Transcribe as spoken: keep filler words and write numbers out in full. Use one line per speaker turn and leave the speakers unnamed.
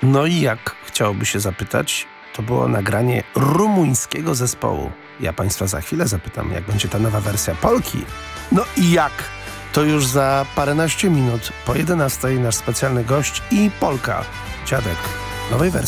No i jak, chciałoby się zapytać, to było nagranie rumuńskiego zespołu. Ja państwa za chwilę zapytam, jak będzie ta nowa wersja Polki. No i jak? To już za paręnaście minut po jedenastej nasz specjalny gość i Polka, Dziadek, w nowej wersji.